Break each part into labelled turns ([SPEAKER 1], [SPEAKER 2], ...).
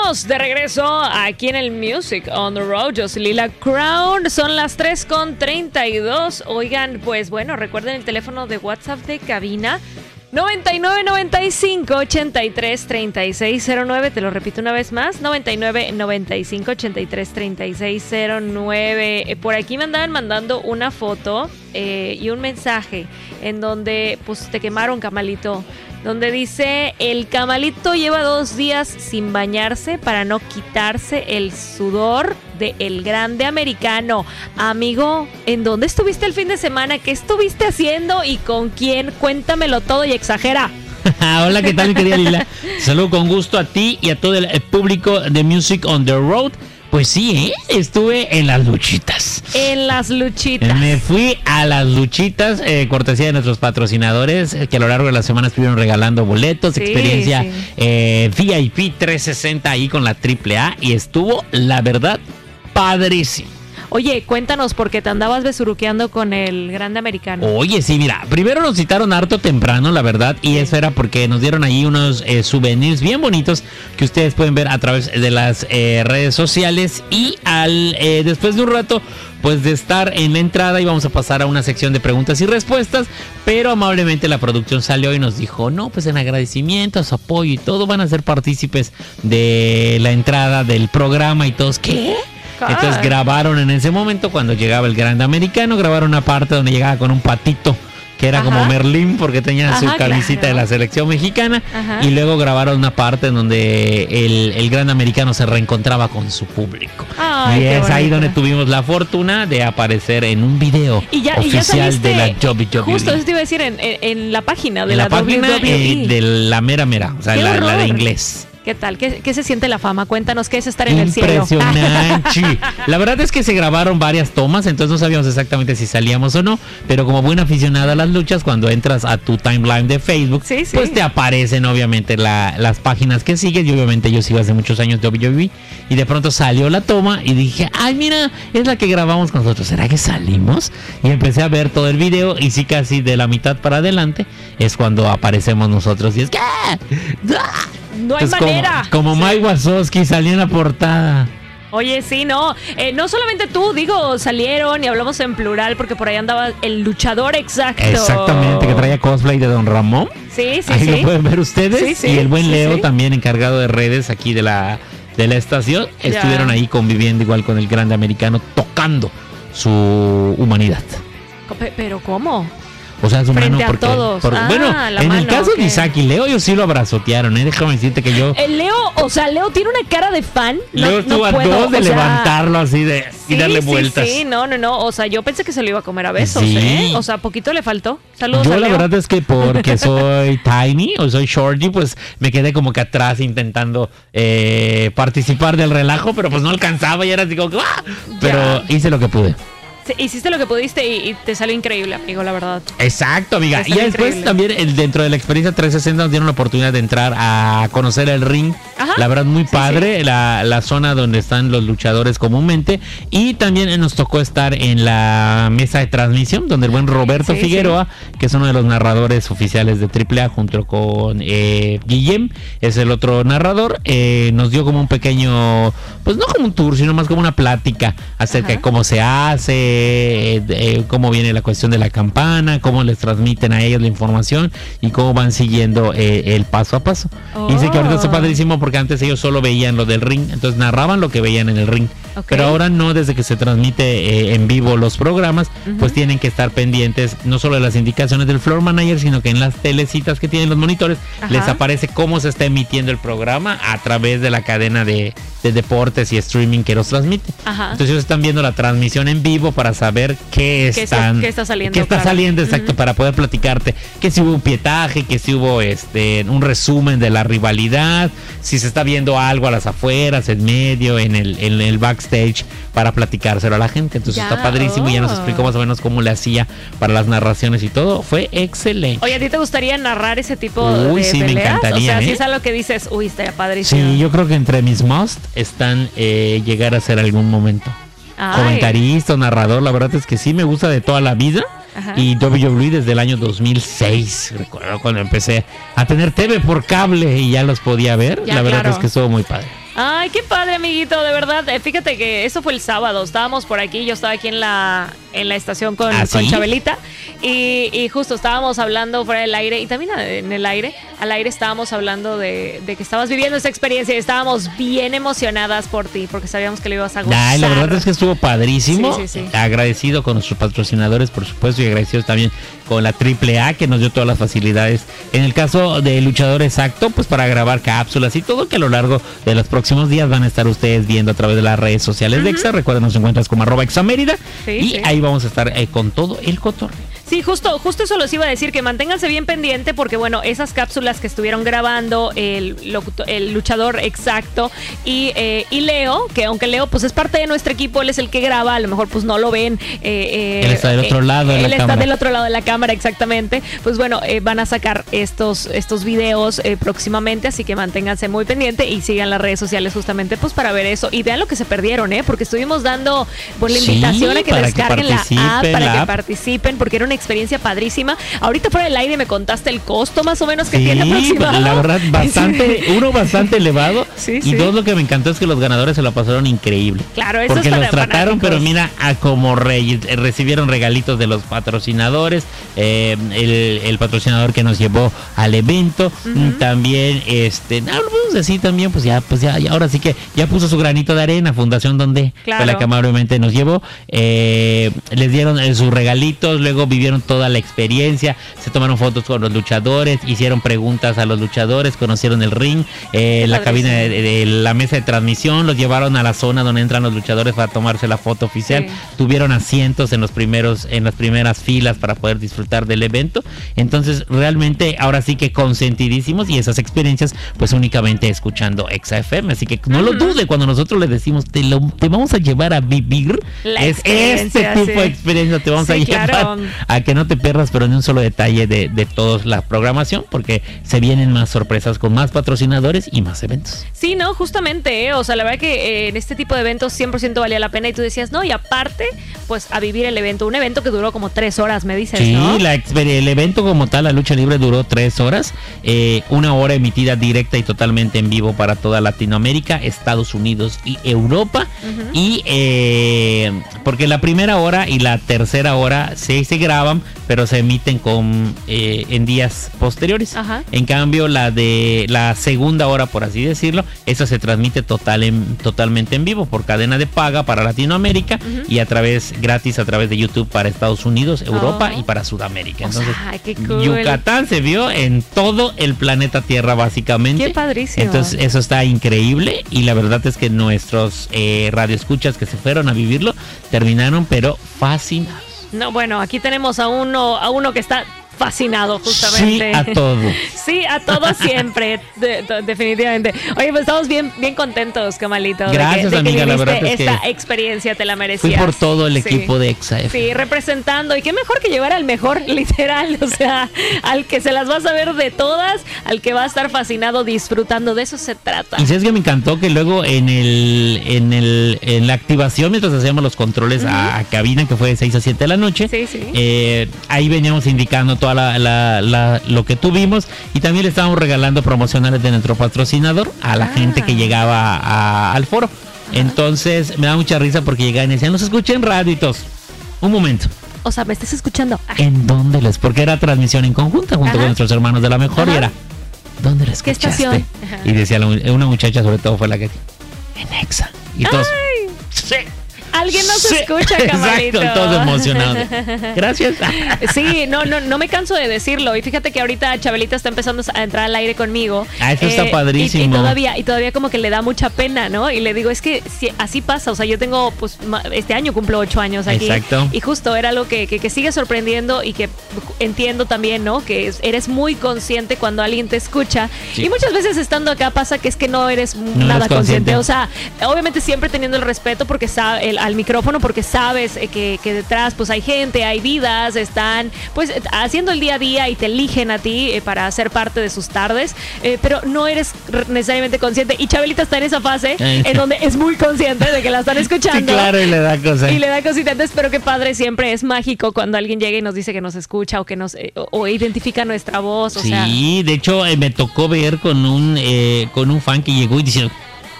[SPEAKER 1] Estamos de regreso aquí en el Music on the Road. Yo soy Lila Crown. Son las 3:32. Oigan, pues bueno, recuerden el teléfono de WhatsApp de cabina 99 95 83 36 09. Te lo repito una vez más, 99 95 83 36 09. Por aquí me andaban mandando una foto y un mensaje en donde pues te quemaron, camalito, donde dice: el camalito lleva 2 días sin bañarse para no quitarse el sudor de el grande americano. Amigo, ¿en dónde estuviste el fin de semana? ¿Qué estuviste haciendo y con quién? Cuéntamelo todo y exagera.
[SPEAKER 2] Hola, ¿qué tal, mi querida Lila? Saludo con gusto a ti y a todo el público de Music on the Road. Pues sí, estuve en las luchitas.
[SPEAKER 1] En las luchitas.
[SPEAKER 2] Me fui a las luchitas, cortesía de nuestros patrocinadores, que a lo largo de la semana estuvieron regalando boletos, sí, experiencia sí. VIP 360 ahí con la AAA, y estuvo, la verdad, padrísimo.
[SPEAKER 1] Oye, cuéntanos, porque te andabas besuruqueando con el grande americano.
[SPEAKER 2] Oye, sí, mira, primero nos citaron harto temprano, la verdad, y eso era porque nos dieron ahí unos souvenirs bien bonitos que ustedes pueden ver a través de las redes sociales, y después de un rato, pues de estar en la entrada, íbamos a pasar a una sección de preguntas y respuestas, pero amablemente la producción salió y nos dijo: no, pues en agradecimiento a su apoyo y todo, van a ser partícipes de la entrada del programa. Y todos, ¿qué? Entonces grabaron en ese momento, cuando llegaba el grande americano, grabaron una parte donde llegaba con un patito, que era como Merlín, porque tenía su camisita de la selección mexicana. Y luego grabaron una parte en donde el gran americano se reencontraba con su público.
[SPEAKER 1] Ay,
[SPEAKER 2] y es ahí donde tuvimos la fortuna de aparecer en un video oficial de la WWE.
[SPEAKER 1] Justo eso te iba a decir, en la página de
[SPEAKER 2] la
[SPEAKER 1] página
[SPEAKER 2] WWE. De la mera, o sea, la de inglés.
[SPEAKER 1] ¿Qué tal? ¿Qué se siente la fama? Cuéntanos, ¿qué es estar en el cielo?
[SPEAKER 2] Impresionante. La verdad es que se grabaron varias tomas, entonces no sabíamos exactamente si salíamos o no, pero como buen aficionado a las luchas, cuando entras a tu timeline de Facebook, pues te aparecen obviamente las páginas que sigues, y obviamente yo sigo hace muchos años WWE, y de pronto salió la toma y dije: ay, mira, es la que grabamos nosotros, ¿será que salimos? Y empecé a ver todo el video, y sí, casi de la mitad para adelante es cuando aparecemos nosotros, y es que
[SPEAKER 1] no hay manera.
[SPEAKER 2] Como Mike Wazowski salía en la portada.
[SPEAKER 1] Oye, sí, no solamente tú, salieron, y hablamos en plural, porque por ahí andaba el luchador exacto.
[SPEAKER 2] Exactamente, que traía cosplay de Don Ramón.
[SPEAKER 1] Sí.
[SPEAKER 2] Ahí lo pueden ver ustedes. Y el buen Leo, también encargado de redes aquí de la estación, estuvieron ahí conviviendo igual con el grande americano, tocando su humanidad.
[SPEAKER 1] ¿Pero cómo?
[SPEAKER 2] O sea, su
[SPEAKER 1] frente
[SPEAKER 2] mano,
[SPEAKER 1] a todos.
[SPEAKER 2] Bueno, en el caso de Isaac y Leo, ellos sí lo abrazotearon, Déjame decirte que yo...
[SPEAKER 1] Leo tiene una cara de fan.
[SPEAKER 2] Leo estuvo a dos de levantarlo así y darle vueltas.
[SPEAKER 1] Sí, no. O sea, yo pensé que se lo iba a comer a besos, O sea, poquito le faltó. Saludos
[SPEAKER 2] yo
[SPEAKER 1] a Leo.
[SPEAKER 2] La verdad es que porque soy tiny o soy shorty, pues me quedé como que atrás intentando participar del relajo, pero pues no alcanzaba y era así como... ¡ah! Pero hice lo que pude.
[SPEAKER 1] Hiciste lo que pudiste y te salió increíble, amigo, la verdad.
[SPEAKER 2] Exacto, amiga. Y después también dentro de la experiencia 360 nos dieron la oportunidad de entrar a conocer el ring. La verdad, muy padre, la zona donde están los luchadores comúnmente. Y también nos tocó estar en la mesa de transmisión, donde el buen Roberto Figueroa, que es uno de los narradores oficiales de AAA, junto con Guillem, es el otro narrador, nos dio como un pequeño, pues no como un tour, sino más como una plática acerca de cómo se hace, cómo viene la cuestión de la campana, cómo les transmiten a ellos la información y cómo van siguiendo el paso a paso. Y dice que ahorita está padrísimo porque antes ellos solo veían lo del ring, entonces narraban lo que veían en el ring. Pero ahora no, desde que se transmite en vivo los programas, pues tienen que estar pendientes no solo de las indicaciones del floor manager, sino que en las telecitas que tienen los monitores les aparece cómo se está emitiendo el programa a través de la cadena de deportes y streaming que los transmite. Entonces ellos están viendo la transmisión en vivo para saber qué está saliendo, exacto, para poder platicarte que si hubo un pietaje, que si hubo un resumen de la rivalidad, si se está viendo algo a las afueras, en medio, en el backstage, para platicárselo a la gente. Entonces está padrísimo y ya nos explicó más o menos cómo le hacía para las narraciones y todo. Fue excelente.
[SPEAKER 1] Oye, ¿a ti te gustaría narrar ese tipo de peleas?
[SPEAKER 2] Me encantaría.
[SPEAKER 1] O sea, si es algo que dices, estaría padrísimo.
[SPEAKER 2] Sí, yo creo que entre mis must están llegar a ser algún momento. Comentarista, narrador, la verdad es que sí me gusta de toda la vida. Y WWE desde el año 2006, recuerdo cuando empecé a tener TV por cable y ya los podía ver. La verdad es que estuvo muy padre.
[SPEAKER 1] Ay, qué padre, amiguito, de verdad. Fíjate que eso fue el sábado. Estábamos por aquí, yo estaba aquí en la estación con Chabelita. Y justo estábamos hablando fuera del aire y también al aire estábamos hablando de que estabas viviendo esa experiencia y estábamos bien emocionadas por ti porque sabíamos que lo ibas a gozar.
[SPEAKER 2] La verdad es que estuvo padrísimo.
[SPEAKER 1] Sí.
[SPEAKER 2] Agradecido con nuestros patrocinadores, por supuesto, y agradecidos también con la AAA que nos dio todas las facilidades. En el caso de Luchador Exacto, pues para grabar cápsulas y todo, que a lo largo de los próximos días van a estar ustedes viendo a través de las redes sociales de Exa. Recuerden, nos encuentras como @examérida y ahí vamos a estar con todo el cotorreo.
[SPEAKER 1] Sí, justo eso les iba a decir, que manténganse bien pendiente porque, bueno, esas cápsulas que estuvieron grabando el Luchador Exacto y Leo, que aunque Leo pues es parte de nuestro equipo, él es el que graba, a lo mejor pues no lo ven.
[SPEAKER 2] Él está del otro lado de la cámara.
[SPEAKER 1] Él está del otro lado de la cámara, exactamente. Pues bueno, van a sacar estos videos próximamente, así que manténganse muy pendiente y sigan las redes sociales justamente pues para ver eso. Y vean lo que se perdieron, porque estuvimos dando pues, la invitación a que descarguen la app para que participen, porque era una experiencia padrísima. Ahorita fuera del aire me contaste el costo más o menos que tiene aproximado.
[SPEAKER 2] La verdad, bastante elevado. Y dos, lo que me encantó es que los ganadores se lo pasaron increíble.
[SPEAKER 1] Claro, eso
[SPEAKER 2] porque
[SPEAKER 1] es
[SPEAKER 2] los trataron,
[SPEAKER 1] fanáticos.
[SPEAKER 2] pero mira, como recibieron regalitos de los patrocinadores, el patrocinador que nos llevó al evento, también, vamos a decir también, pues ya, ahora sí que ya puso su granito de arena, Fundación Donde, fue la que amablemente nos llevó, les dieron sus regalitos, luego vivieron toda la experiencia, se tomaron fotos con los luchadores, hicieron preguntas a los luchadores, conocieron el ring, la cabina de la mesa de transmisión, los llevaron a la zona donde entran los luchadores para tomarse la foto oficial, tuvieron asientos en las primeras filas para poder disfrutar del evento. Entonces realmente ahora sí que consentidísimos, y esas experiencias pues únicamente escuchando Exa FM, así que no lo dude cuando nosotros le decimos te vamos a llevar a vivir este tipo de experiencia, te vamos a llevar a que no te pierdas pero ni un solo detalle de toda la programación, porque se vienen más sorpresas con más patrocinadores y más eventos.
[SPEAKER 1] Sí, no, justamente, o sea, la verdad que en este tipo de eventos 100% valía la pena, y tú decías, no, y aparte, pues a vivir el evento, un evento que duró como 3 horas, me dices, ¿no?
[SPEAKER 2] Sí, el evento como tal, la lucha libre, duró 3 horas, 1 hora emitida directa y totalmente en vivo para toda Latinoamérica, Estados Unidos y Europa, y porque la primera hora y la tercera hora se graban, pero se emiten en días posteriores. En cambio, la segunda hora, por así decirlo, esa se transmite totalmente en vivo por cadena de paga para Latinoamérica y gratis a través de YouTube para Estados Unidos, Europa y para Sudamérica. Entonces, qué cool. Yucatán se vio en todo el planeta Tierra, básicamente.
[SPEAKER 1] Qué padrísimo.
[SPEAKER 2] Entonces, eso está increíble, y la verdad es que nuestros radioescuchas que se fueron a vivirlo terminaron pero fascinados.
[SPEAKER 1] No, bueno, aquí tenemos a uno que está fascinado justamente.
[SPEAKER 2] Sí, a todo.
[SPEAKER 1] Sí, a todo siempre, definitivamente. Oye, pues estamos bien contentos, Camalito.
[SPEAKER 2] Gracias, amiga, la verdad es que
[SPEAKER 1] esta experiencia te la merecías.
[SPEAKER 2] Fui por todo el equipo de Exa FM.
[SPEAKER 1] Sí, representando, y qué mejor que llevar al mejor, literal, o sea, al que se las vas a ver de todas, al que va a estar fascinado disfrutando, de eso se trata.
[SPEAKER 2] Y sabes que me encantó que luego en la activación, mientras hacíamos los controles a cabina, que fue de 6 a 7 de la noche, ahí veníamos indicando toda lo que tuvimos, y también le estábamos regalando promocionales de nuestro patrocinador a la gente que llegaba al foro. Entonces me da mucha risa porque llegaban y decían, nos escuché en radio y todos. Un momento.
[SPEAKER 1] O sea, ¿me estás escuchando?
[SPEAKER 2] ¿En dónde porque era transmisión en conjunta junto con nuestros hermanos de La Mejor, y era, ¿dónde la escuchaste?
[SPEAKER 1] ¿Qué estación?
[SPEAKER 2] Y decía una muchacha, sobre todo fue la que, en Exa. Y todos, sí.
[SPEAKER 1] Alguien nos escucha, Camarito.
[SPEAKER 2] Exacto, todos emocionados. Gracias.
[SPEAKER 1] Sí, no me canso de decirlo. Y fíjate que ahorita Chabelita está empezando a entrar al aire conmigo.
[SPEAKER 2] Eso está padrísimo.
[SPEAKER 1] Y todavía como que le da mucha pena, ¿no? Y le digo, es que así pasa. O sea, yo tengo, pues, este año cumplo 8 años aquí.
[SPEAKER 2] Exacto.
[SPEAKER 1] Y justo era algo que sigue sorprendiendo, y que entiendo también, ¿no? Que eres muy consciente cuando alguien te escucha. Sí. Y muchas veces estando acá pasa que es que no eres nada consciente. O sea, obviamente siempre teniendo el respeto porque al micrófono, porque sabes que detrás pues hay gente, hay vidas, están pues haciendo el día a día y te eligen a ti para ser parte de sus tardes, pero no eres necesariamente consciente, y Chabelita está en esa fase en donde es muy consciente de que la están escuchando.
[SPEAKER 2] Sí, claro, y le da cosas.
[SPEAKER 1] Y le da cositas, pero qué padre, siempre es mágico cuando alguien llega y nos dice que nos escucha, o que o identifica nuestra voz.
[SPEAKER 2] Sí, de hecho me tocó ver con un fan que llegó y diciendo,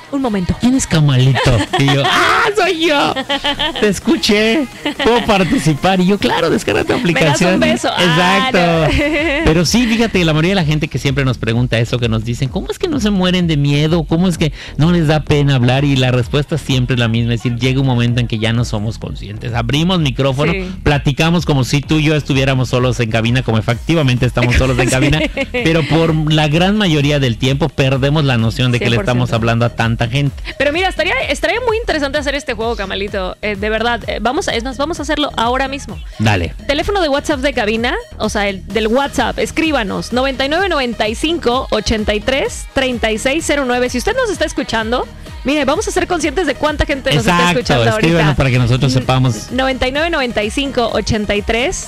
[SPEAKER 1] un momento.
[SPEAKER 2] ¿Quién es Camalito? Y yo, soy yo. Te escuché. Puedo participar. Y yo, claro, descarga tu aplicación.
[SPEAKER 1] Me das un beso.
[SPEAKER 2] Exacto.
[SPEAKER 1] No.
[SPEAKER 2] Pero sí, fíjate, la mayoría de la gente que siempre nos pregunta eso, que nos dicen, ¿cómo es que no se mueren de miedo? ¿Cómo es que no les da pena hablar? Y la respuesta siempre es la misma, es decir, llega un momento en que ya no somos conscientes. Abrimos micrófono, platicamos como si tú y yo estuviéramos solos en cabina, como efectivamente estamos solos en cabina, pero por la gran mayoría del tiempo perdemos la noción de que 100%. Le estamos hablando a tanta gente.
[SPEAKER 1] Pero mira, estaría muy interesante hacer este juego, Camalito. De verdad, vamos a hacerlo ahora mismo.
[SPEAKER 2] Dale.
[SPEAKER 1] Teléfono de WhatsApp de cabina, o sea, del WhatsApp, escríbanos 9995 83 3609. Si usted nos está escuchando, mire, vamos a ser conscientes de cuánta gente nos está escuchando ahorita.
[SPEAKER 2] Escríbanos para que nosotros sepamos.
[SPEAKER 1] 9995 83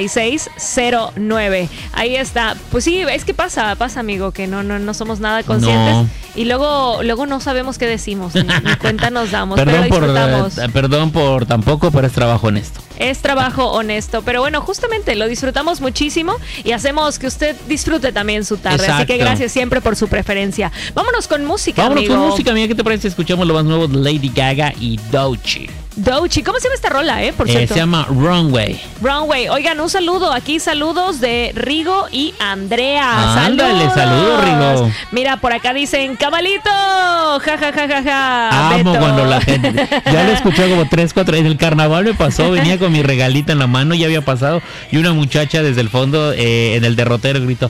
[SPEAKER 1] 3609. Ahí está. Pues sí, es que pasa, amigo, que no somos nada conscientes. No. Y luego no sabemos qué decimos, ni cuenta nos damos.
[SPEAKER 2] Perdón por tampoco, pero es trabajo honesto.
[SPEAKER 1] Es trabajo honesto, pero bueno, justamente lo disfrutamos muchísimo y hacemos que usted disfrute también su tarde. Exacto. Así que gracias siempre por su preferencia. Vámonos con música, amigo.
[SPEAKER 2] Con música, amiga. ¿Qué te parece si escuchamos lo más nuevo de Lady Gaga y Doechii?
[SPEAKER 1] ¿Cómo se llama esta rola, por cierto?
[SPEAKER 2] Se llama Runway.
[SPEAKER 1] Oigan, un saludo. Aquí saludos de Rigo y Andrea.
[SPEAKER 2] Ándale, saludos, Rigo.
[SPEAKER 1] Mira, por acá dicen, Cabalito. Ja.
[SPEAKER 2] Amo
[SPEAKER 1] Beto.
[SPEAKER 2] cuando la gente... Ya lo escuché como 3, 4... En el carnaval me pasó, venía con mi regalita en la mano, ya había pasado, y una muchacha desde el fondo, en el derrotero, gritó,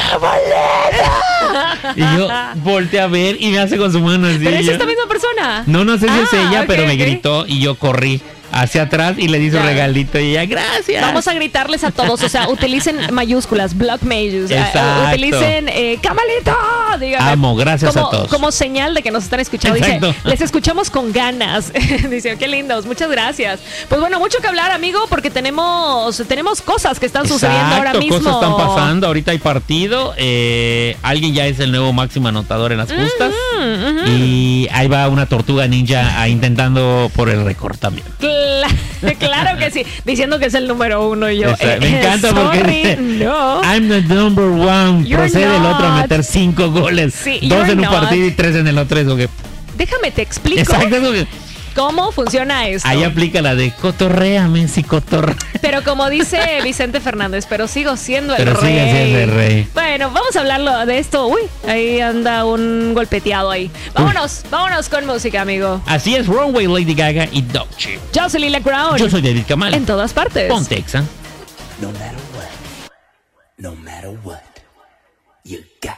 [SPEAKER 2] ¡Cabaleta! Y yo volteé a ver y me hace con su mano así.
[SPEAKER 1] ¿Pero es esta misma persona?
[SPEAKER 2] No sé si es ella, pero me gritó y yo corrí hacia atrás y le di su regalito y ella, gracias.
[SPEAKER 1] Vamos a gritarles a todos, o sea, utilicen mayúsculas, block majors, utilicen Camalito, díganme.
[SPEAKER 2] Amo, gracias a todos.
[SPEAKER 1] Como señal de que nos están escuchando. Dice, les escuchamos con ganas. Dice, qué lindos, muchas gracias. Pues bueno, mucho que hablar, amigo, porque tenemos cosas que están sucediendo ahora mismo.
[SPEAKER 2] Cosas están pasando, ahorita hay partido, alguien ya es el nuevo máximo anotador en las justas y ahí va una tortuga ninja intentando por el récord también.
[SPEAKER 1] Claro que sí, diciendo que es el número 1 y yo.
[SPEAKER 2] Me encanta porque dice, no. I'm the number 1. Procede el otro a meter 5 goles. Sí, 2 en un partido y 3 en el otro. Eso que...
[SPEAKER 1] Déjame te explico.
[SPEAKER 2] Exacto.
[SPEAKER 1] ¿Cómo funciona esto?
[SPEAKER 2] Ahí aplica la de cotorréame, sí, cotorrea.
[SPEAKER 1] Pero como dice Vicente Fernández, pero sigo siendo el
[SPEAKER 2] rey.
[SPEAKER 1] Sigue
[SPEAKER 2] siendo el rey.
[SPEAKER 1] Bueno, vamos a hablarlo de esto. Uy, ahí anda un golpeteado ahí. Vámonos con música, amigo.
[SPEAKER 2] Así es, Runway, Lady Gaga y Doechii.
[SPEAKER 1] Yo soy Lila Crown.
[SPEAKER 2] Yo soy David Kamal.
[SPEAKER 1] En todas partes.
[SPEAKER 2] Ponte Exa.
[SPEAKER 3] No matter what, you got